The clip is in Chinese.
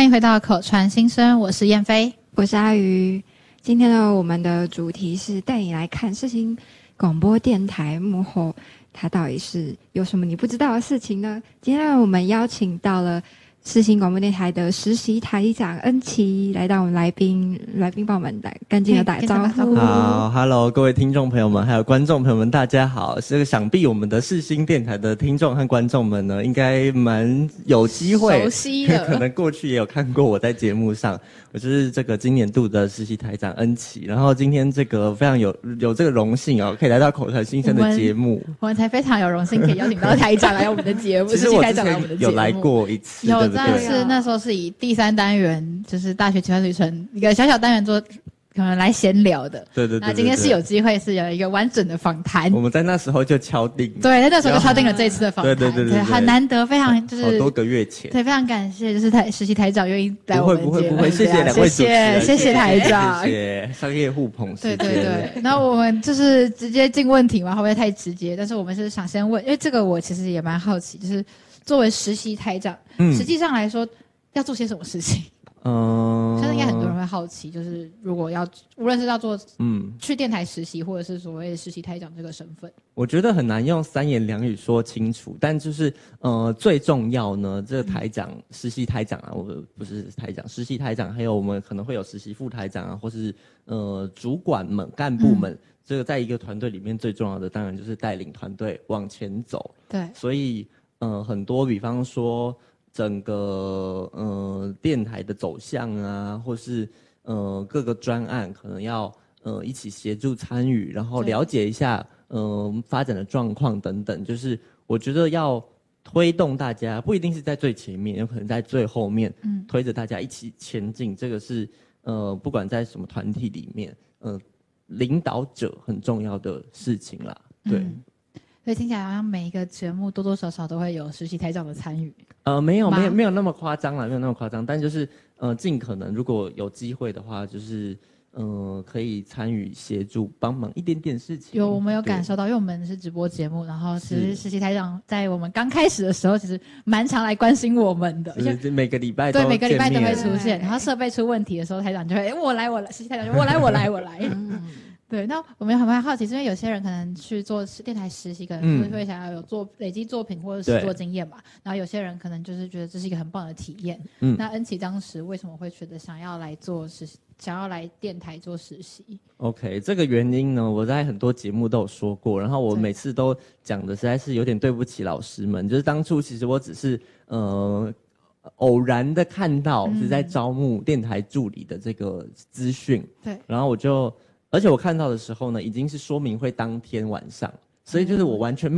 迎回到口传心声，我是燕飞， 我是阿鱼。今天呢，我们的主题是带你来看世新广播电台幕后，它到底是有什么你不知道的事情呢？今天我们邀请到了世新广播电台的实习台长恩琪来到我们来宾帮我们干净的打招呼。 好 ，Hello， 各位听众朋友们，还有观众朋友们，大家好。这个想必我们的世新电台的听众和观众们呢，应该蛮有机会熟悉的， 可能过去也有看过我在节目上。我就是这个今年度的实习台长恩琪，然后今天这个非常有这个荣幸哦，可以来到口传心声的节目。 我们才非常有荣幸可以邀请到台长来我们的节目， 其实我之前有来过一次， 有， 对不对？ 但是那时候是以第3单元，就是大学奇幻旅程一个小小单元做。可能来闲聊的， 对。 那今天是有机会是有一个完整的访谈， 我们在那时候就敲定， 对，在那时候就敲定了这一次的访谈， 对， 很难得，非常就是好多个月前， 对，非常感谢，就是实习台长愿意来我们节目， 不会，谢谢两位主持人， 谢谢台长， 谢谢商业互捧， 对。那我们就是直接进问题嘛，会不会太直接？但是我们是想先问，因为这个我其实也蛮好奇，就是作为实习台长，实际上来说要做些什么事情？相信应该很多人会好奇，就是如果无论是要做去电台实习，或者是所谓的实习台长这个身份， 我觉得很难用3言2语说清楚。但就是最重要呢，这个台长、实习台长啊，我不是台长，实习台长，还有我们可能会有实习副台长啊，或是主管们、干部们，这个在一个团队里面最重要的，当然就是带领团队往前走。 对， 所以很多，比方说。整个电台的走向啊，或是各个专案可能要一起协助参与，然后了解一下发展的状况等等。就是我觉得要推动大家，不一定是在最前面，有可能在最后面，推着大家一起前进。这个是不管在什么团体里面，领导者很重要的事情啦。对。 所以听起来好像每一个节目多多少少都会有实习台长的参与。 没有那么夸张啦，没有那么夸张，但就是尽可能如果有机会的话，就是可以参与协助帮忙一点点事情。 我们有感受到，因为我们是直播节目，然后其实实习台长在我们刚开始的时候，其实蛮常来关心我们的， 每个礼拜对每个礼拜都会出现。然后设备出问题的时候，台长就会我来，实习台长就我来。对，那我们还蛮好奇，因为有些人可能去做电台实习，可能就是会想要有累积作品或者是做经验嘛。然后有些人可能就是觉得这是一个很棒的体验。那恩琪当时为什么会觉得想要来电台做实习 ？OK， 这个原因呢，我在很多节目都有说过，然后我每次都讲的实在是有点对不起老师们。就是当初其实我只是偶然的看到是在招募电台助理的这个资讯， 对， 然后而且我看到的时候呢，已经是说明会当天晚上，所以就是我完全